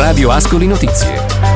Radio Ascoli Notizie.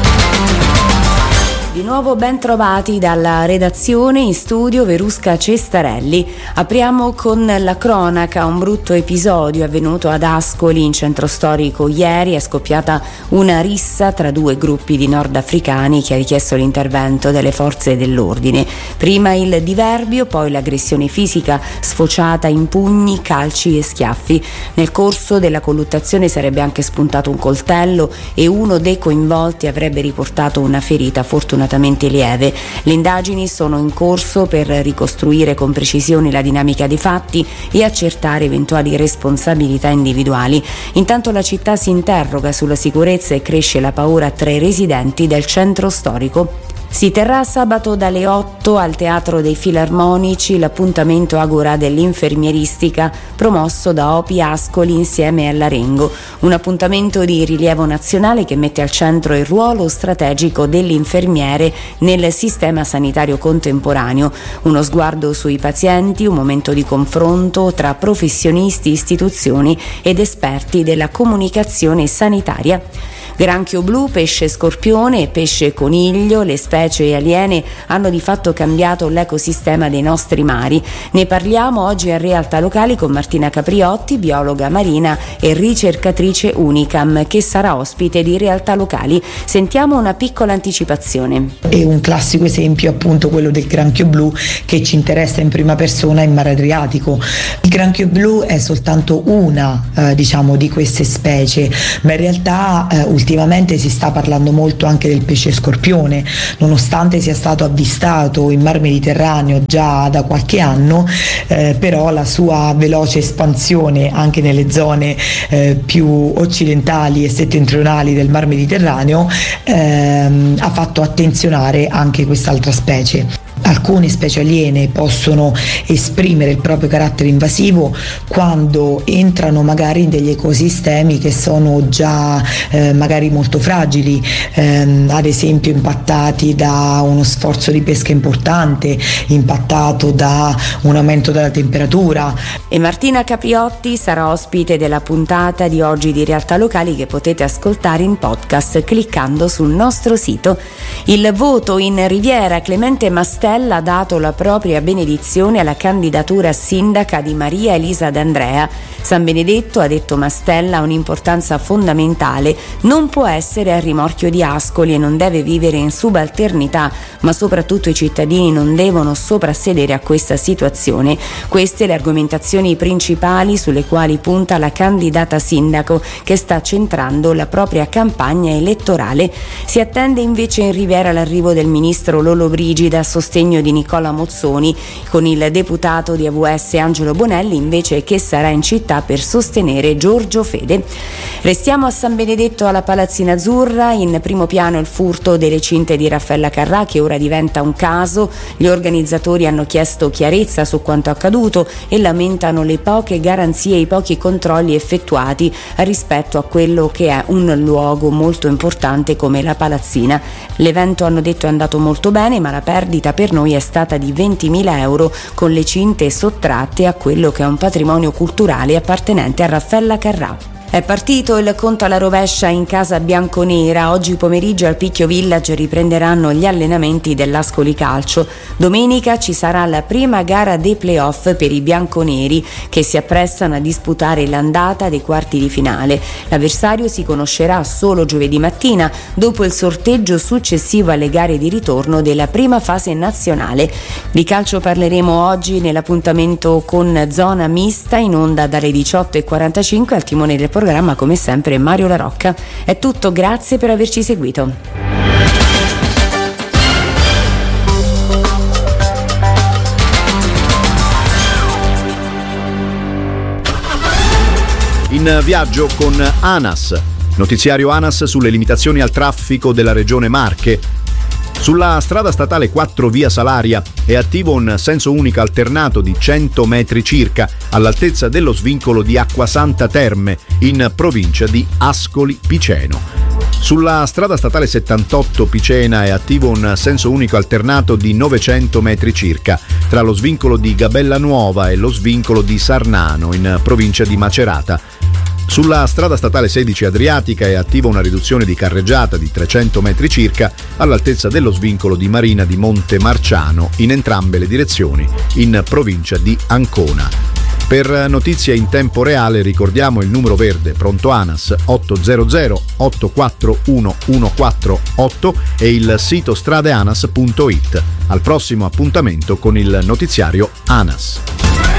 Di nuovo ben trovati dalla redazione, in studio Verusca Cestarelli. Apriamo con la cronaca. Un brutto episodio avvenuto ad Ascoli, in centro storico, ieri. È scoppiata una rissa tra due gruppi di nordafricani che ha richiesto l'intervento delle forze dell'ordine. Prima il diverbio, poi l'aggressione fisica sfociata in pugni, calci e schiaffi. Nel corso della colluttazione sarebbe anche spuntato un coltello e uno dei coinvolti avrebbe riportato una ferita fortunatamente lieve. Le indagini sono in corso per ricostruire con precisione la dinamica dei fatti e accertare eventuali responsabilità individuali. Intanto la città si interroga sulla sicurezza e cresce la paura tra i residenti del centro storico. Si terrà sabato dalle 8 al Teatro dei Filarmonici l'appuntamento Agora dell'infermieristica promosso da Opi Ascoli insieme all'Arengo, un appuntamento di rilievo nazionale che mette al centro il ruolo strategico dell'infermiere nel sistema sanitario contemporaneo, uno sguardo sui pazienti, un momento di confronto tra professionisti, istituzioni ed esperti della comunicazione sanitaria. Granchio blu, pesce scorpione e pesce coniglio, le specie aliene hanno di fatto cambiato l'ecosistema dei nostri mari. Ne parliamo oggi a Realtà Locali con Martina Capriotti, biologa marina e ricercatrice Unicam, che sarà ospite di Realtà Locali. Sentiamo una piccola anticipazione. È un classico esempio appunto quello del granchio blu che ci interessa in prima persona in mare Adriatico. Il granchio blu è soltanto una di queste specie, ma in realtà ultimamente si sta parlando molto anche del pesce scorpione, nonostante sia stato avvistato in Mar Mediterraneo già da qualche anno, però la sua veloce espansione anche nelle zone più occidentali e settentrionali del Mar Mediterraneo ha fatto attenzionare anche quest'altra specie. Alcune specie aliene possono esprimere il proprio carattere invasivo quando entrano magari in degli ecosistemi che sono già magari molto fragili, ad esempio impattati da uno sforzo di pesca importante, impattato da un aumento della temperatura. E Martina Capriotti sarà ospite della puntata di oggi di Realtà Locali, che potete ascoltare in podcast cliccando sul nostro sito. Il voto in Riviera. Clemente Mastella ha dato la propria benedizione alla candidatura a sindaca di Maria Elisa D'Andrea. San Benedetto, ha detto Mastella, ha un'importanza fondamentale, non può essere a rimorchio di Ascoli e non deve vivere in subalternità, ma soprattutto i cittadini non devono soprassedere a questa situazione. Queste le argomentazioni principali sulle quali punta la candidata sindaco, che sta centrando la propria campagna elettorale. Si attende invece in Riviera l'arrivo del ministro Lollobrigida a sostegno di Nicola Mozzoni, con il deputato di AVS Angelo Bonelli invece che sarà in città per sostenere Giorgio Fede. Restiamo a San Benedetto alla Palazzina Azzurra. In primo piano il furto delle cinte di Raffaella Carrà, che ora diventa un caso. Gli organizzatori hanno chiesto chiarezza su quanto accaduto e lamentano le poche garanzie e i pochi controlli effettuati rispetto a quello che è un luogo molto importante come la Palazzina. L'evento, hanno detto, è andato molto bene, ma la perdita per noi è stata di 20.000 euro, con le cinte sottratte a quello che è un patrimonio culturale appartenente a Raffaella Carrà. È partito il conto alla rovescia in casa bianconera. Oggi pomeriggio al Picchio Village riprenderanno gli allenamenti dell'Ascoli Calcio. Domenica ci sarà la prima gara dei playoff per i bianconeri, che si apprestano a disputare l'andata dei quarti di finale. L'avversario si conoscerà solo giovedì mattina, dopo il sorteggio successivo alle gare di ritorno della prima fase nazionale. Di calcio parleremo oggi nell'appuntamento con Zona Mista, in onda dalle 18:45. Al timone del programma, come sempre, Mario La Rocca. È tutto, grazie per averci seguito. In viaggio con ANAS, notiziario ANAS sulle limitazioni al traffico della regione Marche. Sulla strada statale 4 via Salaria è attivo un senso unico alternato di 100 metri circa all'altezza dello svincolo di Acquasanta Terme in provincia di Ascoli Piceno. Sulla strada statale 78 Picena è attivo un senso unico alternato di 900 metri circa tra lo svincolo di Gabella Nuova e lo svincolo di Sarnano in provincia di Macerata. Sulla strada statale 16 Adriatica è attiva una riduzione di carreggiata di 300 metri circa all'altezza dello svincolo di Marina di Monte Marciano in entrambe le direzioni in provincia di Ancona. Per notizie in tempo reale ricordiamo il numero verde pronto ANAS 800 841 148 e il sito stradeanas.it. Al prossimo appuntamento con il notiziario ANAS.